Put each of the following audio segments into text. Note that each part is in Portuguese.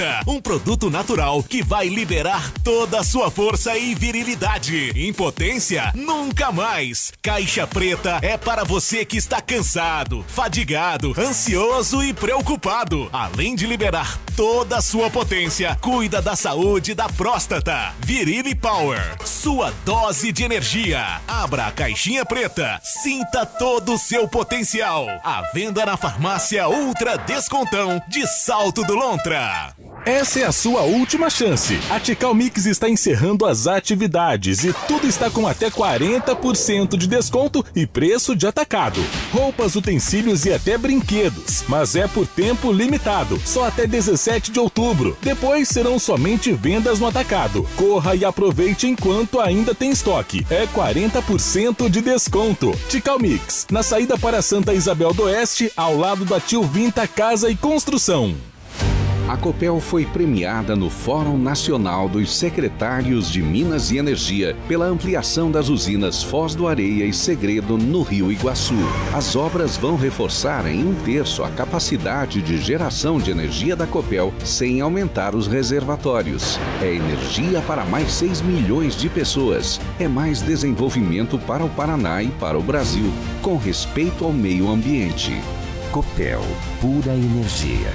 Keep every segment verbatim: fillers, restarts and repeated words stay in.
Um produto natural que vai liberar toda a sua força e virilidade. Impotência? Nunca mais. Caixa Preta é para você que está cansado, fadigado, ansioso e preocupado. Além de liberar toda a sua potência, cuida da saúde da próstata. Virili Power, sua dose de energia. Abra a caixinha preta, sinta todo o seu potencial. À venda na farmácia Ultra Descontão de Salto do Lontra. Essa é a sua última chance. A Tical Mix está encerrando as atividades e tudo está com até quarenta por cento de desconto e preço de atacado. Roupas, utensílios e até brinquedos. Mas é por tempo limitado, só até dezessete de outubro. Depois serão somente vendas no atacado. Corra e aproveite enquanto ainda tem estoque. É quarenta por cento de desconto. Tical Mix, na saída para Santa Isabel do Oeste, ao lado da Tio Vinta Casa e Construção. A Copel foi premiada no Fórum Nacional dos Secretários de Minas e Energia pela ampliação das usinas Foz do Areia e Segredo no Rio Iguaçu. As obras vão reforçar em um terço a capacidade de geração de energia da Copel sem aumentar os reservatórios. É energia para mais seis milhões de pessoas. É mais desenvolvimento para o Paraná e para o Brasil, com respeito ao meio ambiente. Copel, pura energia.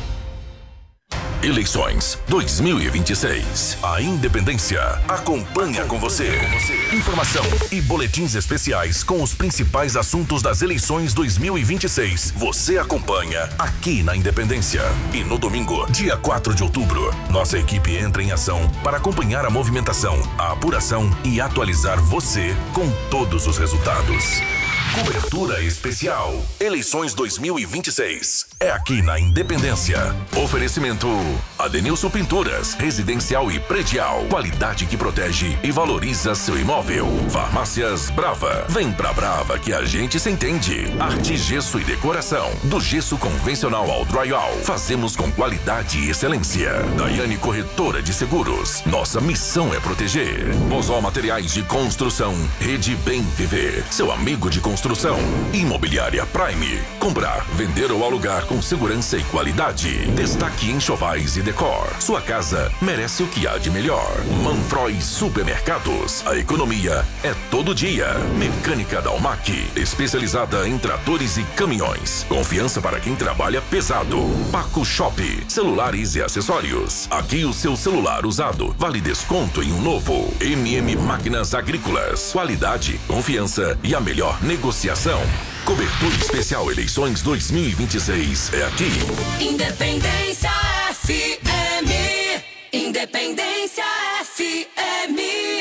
Eleições dois mil e vinte e seis. A Independência acompanha com você. Informação e boletins especiais com os principais assuntos das eleições dois mil e vinte e seis. Você acompanha aqui na Independência. E no domingo, dia quatro de outubro, nossa equipe entra em ação para acompanhar a movimentação, a apuração e atualizar você com todos os resultados. Cobertura especial. Eleições dois mil e vinte e seis. É aqui na Independência. Oferecimento Adenilson Pinturas, residencial e predial. Qualidade que protege e valoriza seu imóvel. Farmácias Brava. Vem pra Brava que a gente se entende. Arte, gesso e decoração. Do gesso convencional ao drywall. Fazemos com qualidade e excelência. Daiane Corretora de Seguros. Nossa missão é proteger. Bozó Materiais de Construção. Rede Bem Viver. Seu amigo de construção. Imobiliária Prime. Comprar, vender ou alugar com segurança e qualidade. Destaque em enxovais e decor. Sua casa merece o que há de melhor. Manfroy Supermercados. A economia é todo dia. Mecânica Dalmac. Especializada em tratores e caminhões. Confiança para quem trabalha pesado. Paco Shop. Celulares e acessórios. Aqui o seu celular usado vale desconto em um novo. M M Máquinas Agrícolas. Qualidade, confiança e a melhor negociação. Cobertura especial Eleições dois mil e vinte e seis é aqui. Independência F M. Independência F M.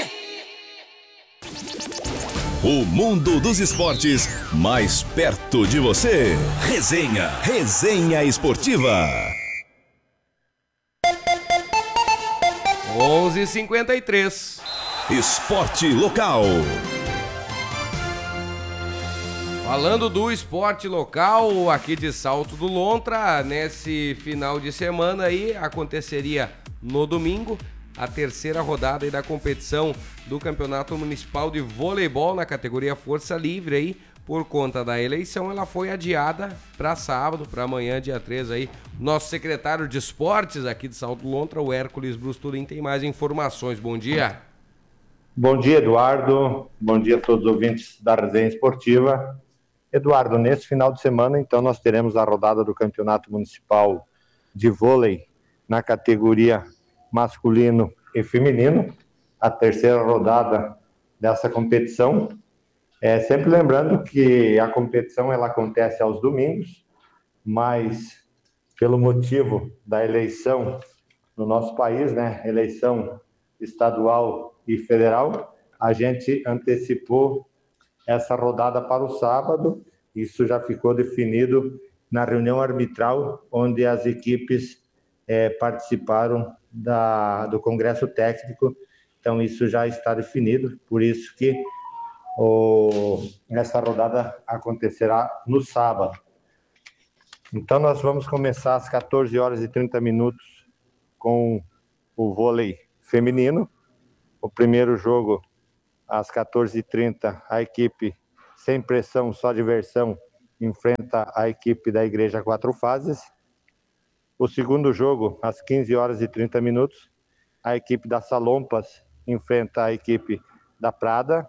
O mundo dos esportes mais perto de você. Resenha, Resenha Esportiva. onze e cinquenta e três. Esporte local. Falando do esporte local aqui de Salto do Lontra, nesse final de semana aí aconteceria no domingo a terceira rodada aí da competição do Campeonato Municipal de Voleibol na categoria Força Livre aí, por conta da eleição, ela foi adiada para sábado, para amanhã, dia três aí. Nosso secretário de esportes aqui de Salto do Lontra, o Hércules Brusturin, tem mais informações. Bom dia. Bom dia, Eduardo. Bom dia a todos os ouvintes da Resenha Esportiva. Eduardo, nesse final de semana, então, nós teremos a rodada do Campeonato Municipal de Vôlei na categoria masculino e feminino, a terceira rodada dessa competição. É, sempre lembrando que a competição ela acontece aos domingos, mas pelo motivo da eleição no nosso país, né, eleição estadual e federal, a gente antecipou essa rodada para o sábado. Isso já ficou definido na reunião arbitral, onde as equipes é, participaram da, do Congresso Técnico. Então, isso já está definido, por isso que o, essa rodada acontecerá no sábado. Então, nós vamos começar às quatorze horas e trinta minutos com o vôlei feminino. O primeiro jogo, às quatorze e trinta, a equipe sem pressão, só diversão, enfrenta a equipe da Igreja Quatro Fases. O segundo jogo, às quinze horas e trinta minutos, a equipe da Salompas enfrenta a equipe da Prada.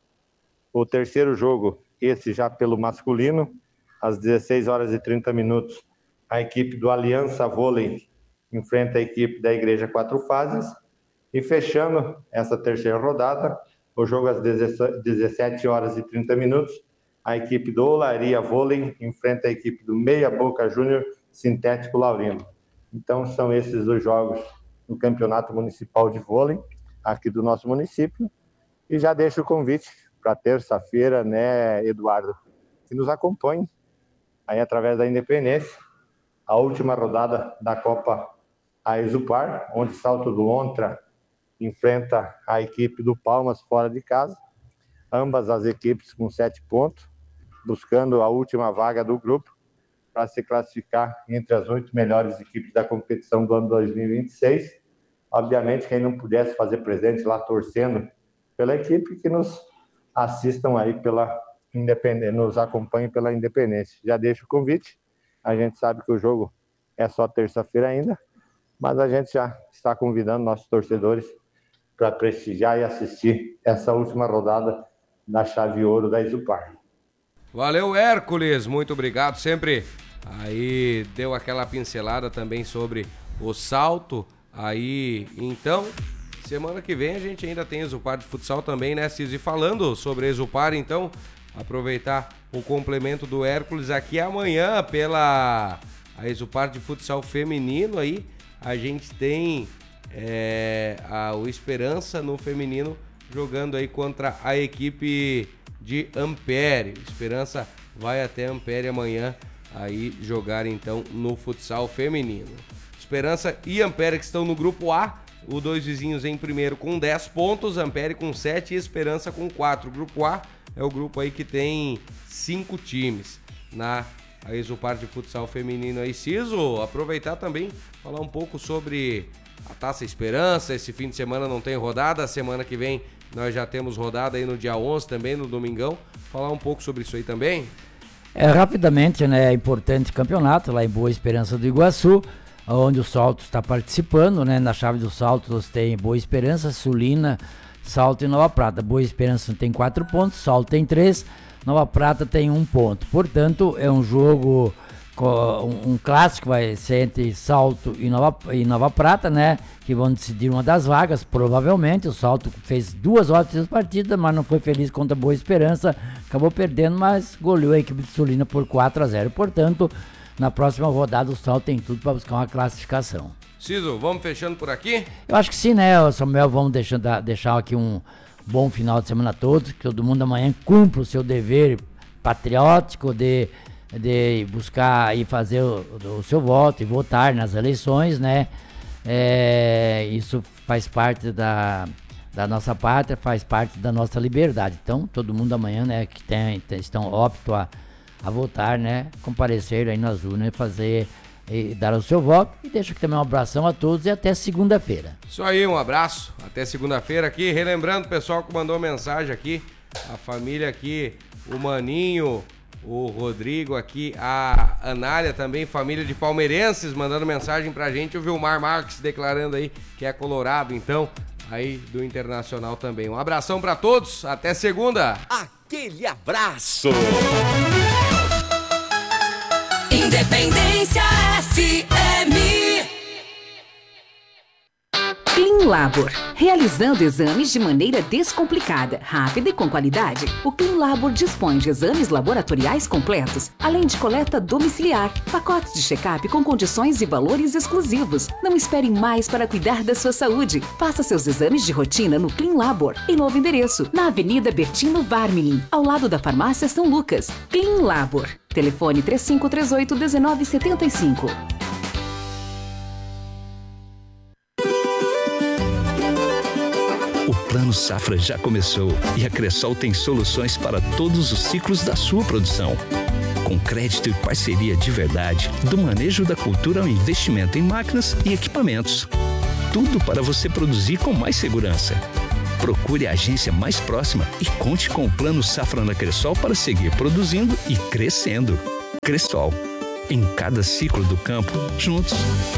O terceiro jogo, esse já pelo masculino, às dezesseis horas e trinta minutos, a equipe do Aliança Vôlei enfrenta a equipe da Igreja Quatro Fases. E fechando essa terceira rodada, o jogo às dezessete horas e trinta minutos, a equipe do Olaria Vôlei enfrenta a equipe do Meia Boca Júnior Sintético Laurino. Então são esses os jogos do Campeonato Municipal de Vôlei aqui do nosso município. E já deixo o convite para terça-feira, né, Eduardo, que nos acompanhe aí através da Independência, a última rodada da Copa Aesupar, onde Salto do Lontra enfrenta a equipe do Palmas fora de casa. Ambas as equipes com sete pontos, buscando a última vaga do grupo para se classificar entre as oito melhores equipes da competição do ano dois mil e vinte e seis. Obviamente, quem não pudesse fazer presente lá torcendo pela equipe, que nos assistam aí pela Independência, nos acompanhem pela Independência. Já deixo o convite. A gente sabe que o jogo é só terça-feira ainda, mas a gente já está convidando nossos torcedores para prestigiar e assistir essa última rodada da Chave Ouro da Aesupar. Valeu, Hércules, muito obrigado. Sempre aí deu aquela pincelada também sobre o salto. Aí, então, semana que vem a gente ainda tem Aesupar de futsal também, né, Cis? E falando sobre Aesupar, então, aproveitar o complemento do Hércules aqui amanhã pela Aesupar de futsal feminino aí. A gente tem é, a, o Esperança no feminino jogando aí contra a equipe de Ampere. Esperança vai até Ampere amanhã aí jogar então no futsal feminino. Esperança e Ampere que estão no grupo A, os dois vizinhos em primeiro com dez pontos, Ampere com sete e Esperança com quatro. O grupo A é o grupo aí que tem cinco times na Aesupar de futsal feminino aí. Ciso, aproveitar também, falar um pouco sobre a Taça Esperança. Esse fim de semana não tem rodada, semana que vem nós já temos rodada aí no dia onze também, no domingão. Falar um pouco sobre isso aí também. É, rapidamente, né, é importante campeonato lá em Boa Esperança do Iguaçu, onde o Salto está participando, né, na chave do Salto tem Boa Esperança, Sulina, Salto e Nova Prata. Boa Esperança tem quatro pontos, Salto tem três, Nova Prata tem um ponto. Portanto, é um jogo, um, um clássico, vai ser entre Salto e Nova, e Nova Prata, né? Que vão decidir uma das vagas, provavelmente. O Salto fez duas ótimas partidas, mas não foi feliz contra a Boa Esperança. Acabou perdendo, mas goleou a equipe de Sulina por quatro a zero. Portanto, na próxima rodada o Salto tem tudo para buscar uma classificação. Ciso, vamos fechando por aqui? Eu acho que sim, né, Samuel? Vamos deixando, deixar aqui um bom final de semana a todos, que todo mundo amanhã cumpra o seu dever patriótico de, de buscar e fazer o, o seu voto e votar nas eleições, né? É, isso faz parte da, da nossa pátria, faz parte da nossa liberdade. Então, todo mundo amanhã, né, que tem, tem, estão opto a, a votar, né, comparecer aí nas urnas e fazer e dar o seu voto. E deixo aqui também um abração a todos e até segunda-feira. Isso aí, um abraço, até segunda-feira aqui, relembrando o pessoal que mandou mensagem aqui, a família aqui, o Maninho, o Rodrigo aqui, a Anália também, família de palmeirenses, mandando mensagem pra gente, o Vilmar Marques declarando aí que é colorado, então, aí do Internacional também. Um abração pra todos, até segunda! Aquele abraço! Independência F M. Clean Labor, realizando exames de maneira descomplicada, rápida e com qualidade. O Clean Labor dispõe de exames laboratoriais completos, além de coleta domiciliar, pacotes de check-up com condições e valores exclusivos. Não espere mais para cuidar da sua saúde. Faça seus exames de rotina no Clean Labor, em novo endereço, na Avenida Bertino Varmilin, ao lado da Farmácia São Lucas. Clean Labor. Telefone três cinco três oito, um nove sete cinco. O Plano Safra já começou e a Cressol tem soluções para todos os ciclos da sua produção. Com crédito e parceria de verdade, do manejo da cultura ao investimento em máquinas e equipamentos. Tudo para você produzir com mais segurança. Procure a agência mais próxima e conte com o Plano Safra na Cressol para seguir produzindo e crescendo. Cressol, em cada ciclo do campo, juntos.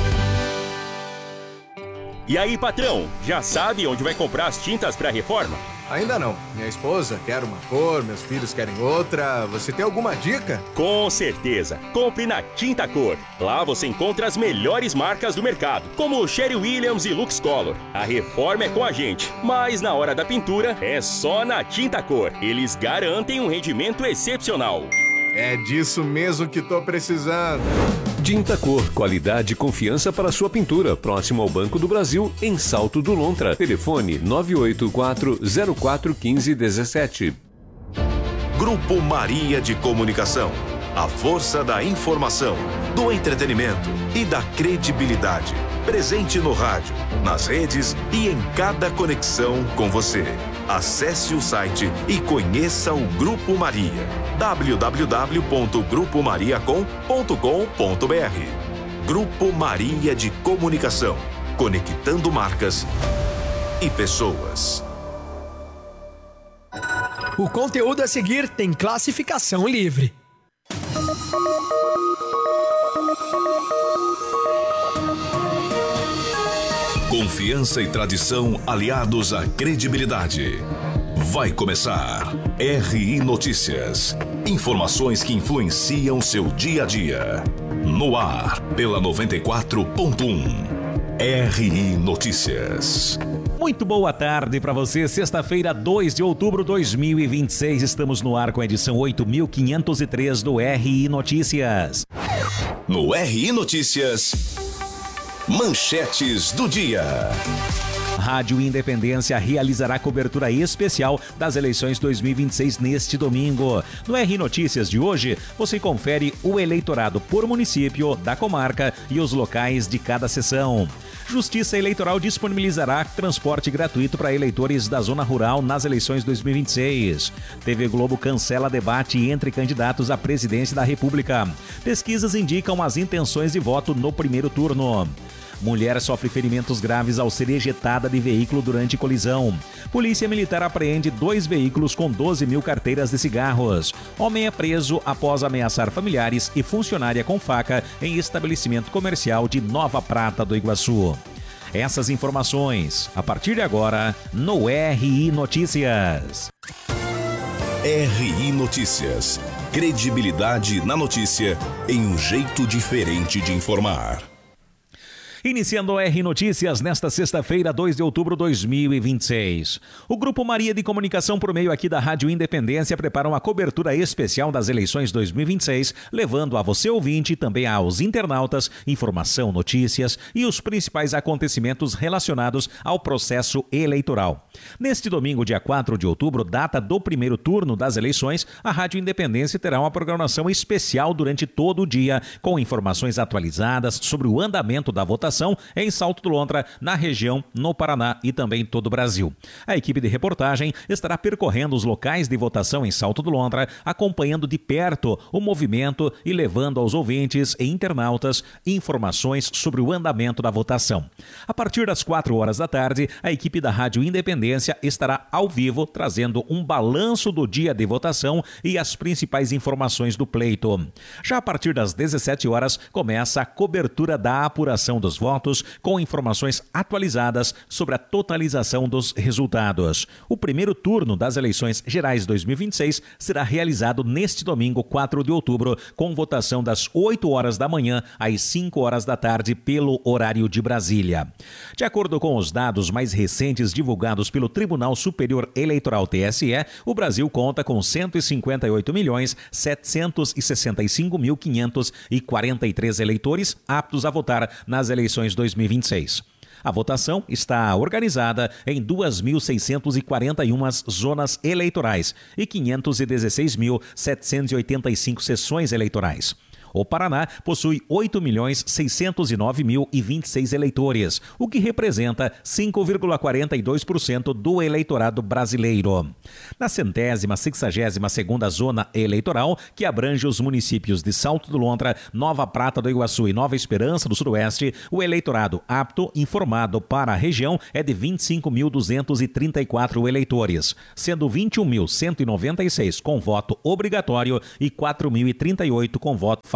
E aí, patrão, já sabe onde vai comprar as tintas para reforma? Ainda não. Minha esposa quer uma cor, meus filhos querem outra. Você tem alguma dica? Com certeza. Compre na Tinta Cor. Lá você encontra as melhores marcas do mercado, como Sherry Williams e Lux Color. A reforma é com a gente, mas na hora da pintura é só na Tinta Cor. Eles garantem um rendimento excepcional. É disso mesmo que tô precisando. Tinta Cor, qualidade e confiança para sua pintura. Próximo ao Banco do Brasil, em Salto do Lontra. Telefone nove oito quatro zero quatro um cinco um sete. Grupo Maria de Comunicação. A força da informação, do entretenimento e da credibilidade. Presente no rádio, nas redes e em cada conexão com você. Acesse o site e conheça o Grupo Maria. w w w ponto grupo maria com ponto com ponto b r. Grupo Maria de Comunicação. Conectando marcas e pessoas. O conteúdo a seguir tem classificação livre. Confiança e tradição aliados à credibilidade. Vai começar R I Notícias. Informações que influenciam seu dia a dia. No ar, pela noventa e quatro ponto um. R I Notícias. Muito boa tarde para você, sexta-feira, dois de outubro de dois mil e vinte e seis. Estamos no ar com a edição oito mil quinhentos e três do R I Notícias. No R I Notícias, manchetes do dia. Rádio Independência realizará cobertura especial das eleições dois mil e vinte e seis neste domingo. No R I Notícias de hoje, você confere o eleitorado por município, da comarca e os locais de cada sessão. Justiça Eleitoral disponibilizará transporte gratuito para eleitores da zona rural nas eleições dois mil e vinte e seis. T V Globo cancela debate entre candidatos à presidência da República. Pesquisas indicam as intenções de voto no primeiro turno. Mulher sofre ferimentos graves ao ser ejetada de veículo durante colisão. Polícia Militar apreende dois veículos com doze mil carteiras de cigarros. Homem é preso após ameaçar familiares e funcionária com faca em estabelecimento comercial de Nova Prata do Iguaçu. Essas informações, a partir de agora, no R I Notícias. R I Notícias. Credibilidade na notícia em um jeito diferente de informar. Iniciando o R I Notícias nesta sexta-feira, dois de outubro de dois mil e vinte e seis. O Grupo Maria de Comunicação, por meio aqui da Rádio Independência, prepara uma cobertura especial das eleições dois mil e vinte e seis, levando a você ouvinte e também aos internautas informação, notícias e os principais acontecimentos relacionados ao processo eleitoral. Neste domingo, dia quatro de outubro, data do primeiro turno das eleições, a Rádio Independência terá uma programação especial durante todo o dia, com informações atualizadas sobre o andamento da votação em Salto do Lontra, na região, no Paraná e também em todo o Brasil. A equipe de reportagem estará percorrendo os locais de votação em Salto do Lontra, acompanhando de perto o movimento e levando aos ouvintes e internautas informações sobre o andamento da votação. A partir das quatro horas da tarde, a equipe da Rádio Independência estará ao vivo trazendo um balanço do dia de votação e as principais informações do pleito. Já a partir das dezessete horas, começa a cobertura da apuração dos votos com informações atualizadas sobre a totalização dos resultados. O primeiro turno das eleições gerais dois mil e vinte e seis será realizado neste domingo, quatro de outubro, com votação das oito horas da manhã às cinco horas da tarde pelo horário de Brasília. De acordo com os dados mais recentes divulgados pelo Tribunal Superior Eleitoral T S E, o Brasil conta com cento e cinquenta e oito milhões setecentos e sessenta e cinco mil quinhentos e quarenta e três eleitores aptos a votar nas eleições dois mil e vinte e seis. A votação está organizada em duas mil seiscentos e quarenta e uma zonas eleitorais e quinhentos e dezesseis mil setecentos e oitenta e cinco sessões eleitorais. O Paraná possui oito milhões seiscentos e nove mil e vinte e seis eleitores, o que representa cinco vírgula quarenta e dois por cento do eleitorado brasileiro. Na centésima sexagésima segunda zona eleitoral, que abrange os municípios de Salto do Lontra, Nova Prata do Iguaçu e Nova Esperança do Sudoeste, o eleitorado apto informado para a região é de vinte e cinco mil duzentos e trinta e quatro eleitores, sendo vinte e um mil cento e noventa e seis com voto obrigatório e quatro mil e trinta e oito com voto facultativo.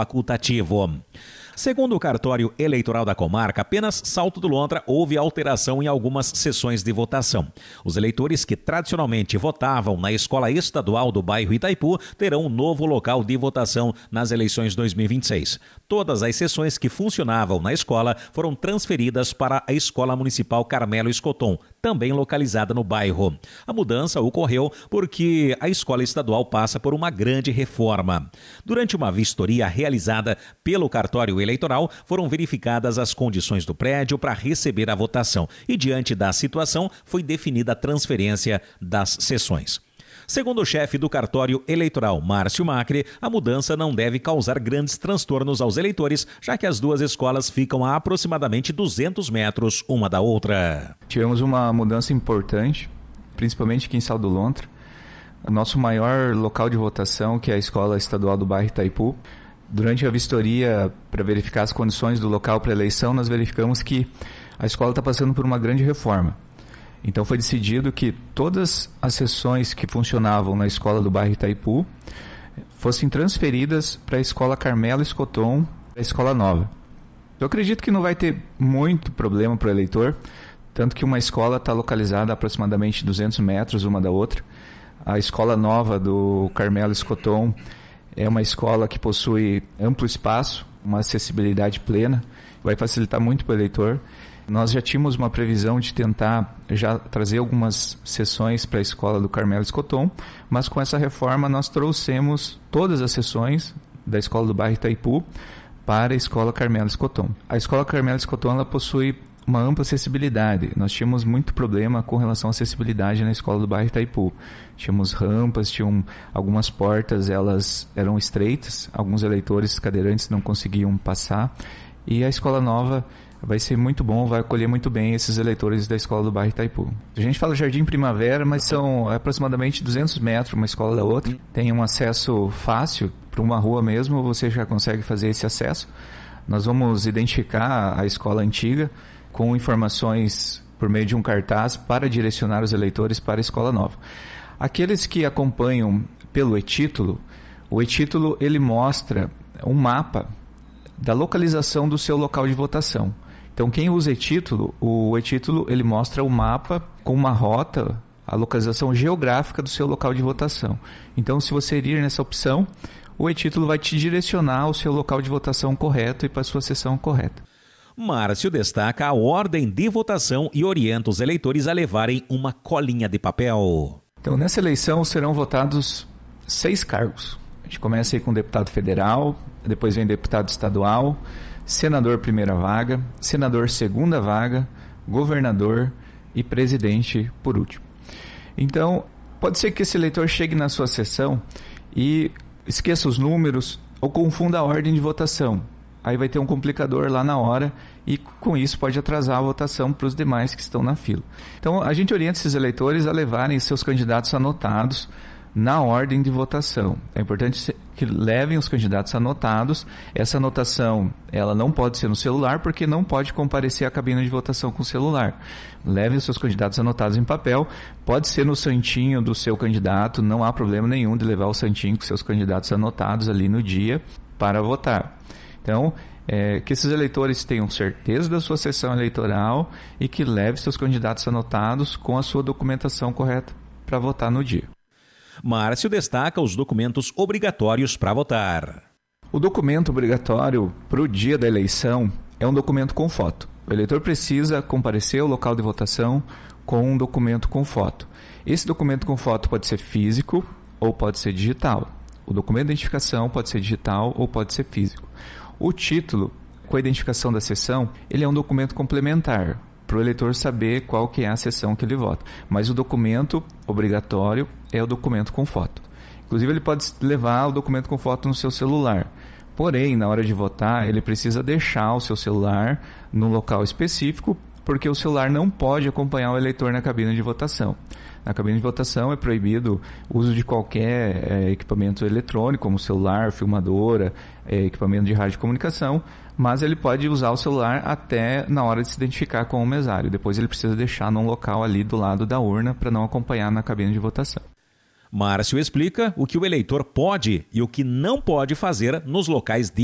facultativo. Segundo o cartório eleitoral da comarca, apenas Salto do Lontra houve alteração em algumas sessões de votação. Os eleitores que tradicionalmente votavam na escola estadual do bairro Itaipu terão um novo local de votação nas eleições dois mil e vinte e seis. Todas as sessões que funcionavam na escola foram transferidas para a Escola Municipal Carmelo Escoton, também localizada no bairro. A mudança ocorreu porque a escola estadual passa por uma grande reforma. Durante uma vistoria realizada pelo cartório eleitoral, foram verificadas as condições do prédio para receber a votação e, diante da situação, foi definida a transferência das sessões. Segundo o chefe do cartório eleitoral, Márcio Macri, a mudança não deve causar grandes transtornos aos eleitores, já que as duas escolas ficam a aproximadamente duzentos metros uma da outra. Tivemos uma mudança importante, principalmente aqui em Salto do Lontra. O nosso maior local de votação, que é a Escola Estadual do bairro Itaipu, durante a vistoria para verificar as condições do local para eleição, nós verificamos que a escola está passando por uma grande reforma. Então foi decidido que todas as sessões que funcionavam na escola do bairro Itaipu fossem transferidas para a escola Carmelo Escoton, a escola nova. Eu acredito que não vai ter muito problema para o eleitor, tanto que uma escola está localizada a aproximadamente duzentos metros uma da outra. A escola nova do Carmelo Escoton é uma escola que possui amplo espaço, uma acessibilidade plena, vai facilitar muito para o eleitor. Nós já tínhamos uma previsão de tentar já trazer algumas sessões para a escola do Carmelo Escoton, mas com essa reforma nós trouxemos todas as sessões da escola do bairro Itaipu para a escola Carmelo Escoton. A escola Carmelo Escoton ela possui uma ampla acessibilidade. Nós tínhamos muito problema com relação à acessibilidade na escola do bairro Itaipu. Tínhamos rampas, tinham algumas portas, elas eram estreitas, alguns eleitores cadeirantes não conseguiam passar, e a escola nova vai ser muito bom, vai acolher muito bem esses eleitores da escola do bairro Itaipu. A gente fala Jardim Primavera, mas são aproximadamente duzentos metros uma escola da outra. Tem um acesso fácil para uma rua mesmo, você já consegue fazer esse acesso. Nós vamos identificar a escola antiga com informações por meio de um cartaz para direcionar os eleitores para a escola nova. Aqueles que acompanham pelo e-título, o e-título ele mostra um mapa da localização do seu local de votação. Então, quem usa e-título, o e-título ele mostra o mapa com uma rota, a localização geográfica do seu local de votação. Então, se você ir nessa opção, o e-título vai te direcionar ao seu local de votação correto e para a sua sessão correta. Márcio destaca a ordem de votação e orienta os eleitores a levarem uma colinha de papel. Então, nessa eleição serão votados seis cargos. A gente começa aí com deputado federal, depois vem deputado estadual, senador primeira vaga, senador segunda vaga, governador e presidente por último. Então, pode ser que esse eleitor chegue na sua sessão e esqueça os números ou confunda a ordem de votação. Aí vai ter um complicador lá na hora e com isso pode atrasar a votação para os demais que estão na fila. Então a gente orienta esses eleitores a levarem seus candidatos anotados na ordem de votação. É importante que levem os candidatos anotados. Essa anotação ela não pode ser no celular porque não pode comparecer à cabine de votação com o celular. Levem os seus candidatos anotados em papel. Pode ser no santinho do seu candidato, não há problema nenhum de levar o santinho com seus candidatos anotados ali no dia para votar. Então, é, que esses eleitores tenham certeza da sua sessão eleitoral e que leve seus candidatos anotados com a sua documentação correta para votar no dia. Márcio destaca os documentos obrigatórios para votar. O documento obrigatório para o dia da eleição é um documento com foto. O eleitor precisa comparecer ao local de votação com um documento com foto. Esse documento com foto pode ser físico ou pode ser digital. O documento de identificação pode ser digital ou pode ser físico. O título, com a identificação da sessão, ele é um documento complementar para o eleitor saber qual que é a sessão que ele vota. Mas o documento obrigatório é o documento com foto. Inclusive, ele pode levar o documento com foto no seu celular. Porém, na hora de votar, ele precisa deixar o seu celular no local específico, porque o celular não pode acompanhar o eleitor na cabine de votação. Na cabine de votação é proibido o uso de qualquer é, equipamento eletrônico, como celular, filmadora, é, equipamento de radiocomunicação, mas ele pode usar o celular até na hora de se identificar com o mesário. Depois ele precisa deixar num local ali do lado da urna para não acompanhar na cabine de votação. Márcio explica o que o eleitor pode e o que não pode fazer nos locais de